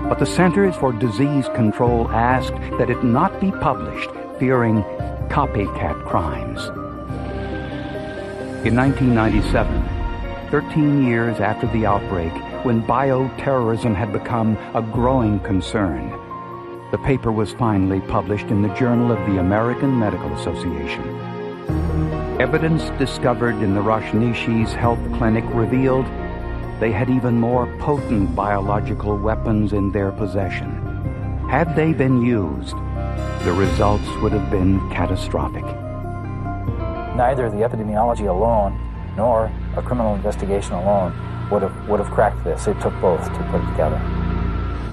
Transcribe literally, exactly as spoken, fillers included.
but the Centers for Disease Control asked that it not be published, fearing copycat crimes. In nineteen ninety-seven, thirteen years after the outbreak, when bioterrorism had become a growing concern, the paper was finally published in the Journal of the American Medical Association. Evidence discovered in the Rajneeshis Health Clinic revealed they had even more potent biological weapons in their possession. Had they been used, the results would have been catastrophic. Neither the epidemiology alone nor a criminal investigation alone would have would have cracked this. It took both to put it together.